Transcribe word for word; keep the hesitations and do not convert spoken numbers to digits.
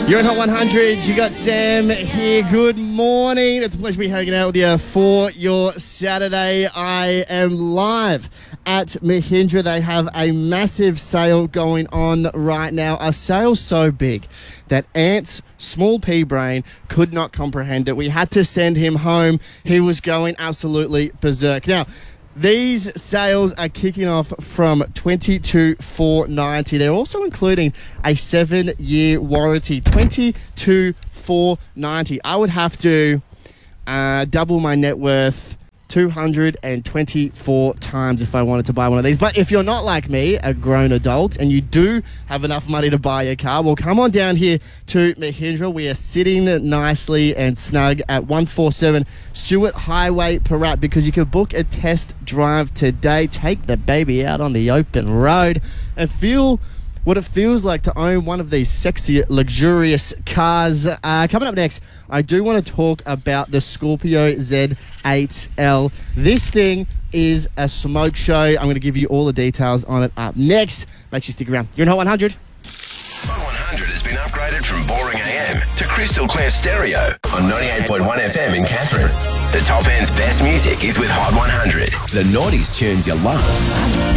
You're in Hot one hundred. You got Sam here. Good morning. It's a pleasure to be hanging out with you for your Saturday. I am live at Mahindra. They have a massive sale going on right now. A sale so big that Ant's small pea brain could not comprehend it. We had to send him home. He was going absolutely berserk. Now, these sales are kicking off from twenty-two thousand four hundred ninety dollars. They're also including a seven-year warranty, twenty-two thousand four hundred ninety dollars. I would have to uh, double my net worth two hundred twenty-four times if I wanted to buy one of these. But if you're not like me, a grown adult, and you do have enough money to buy a car, well, come on down here to Mahindra. We are sitting nicely and snug at one forty-seven Stewart Highway, Perat, because you can book a test drive today. Take the baby out on the open road and feel what it feels like to own one of these sexy, luxurious cars. Uh, coming up next, I do want to talk about the Scorpio Z eight L. This thing is a smoke show. I'm going to give you all the details on it up next. Make sure you stick around. You're in Hot one hundred. Hot one hundred has been upgraded from boring A M to crystal clear stereo on ninety-eight point one F M in Catherine. The top end's best music is with Hot one hundred. The noughties tunes you love.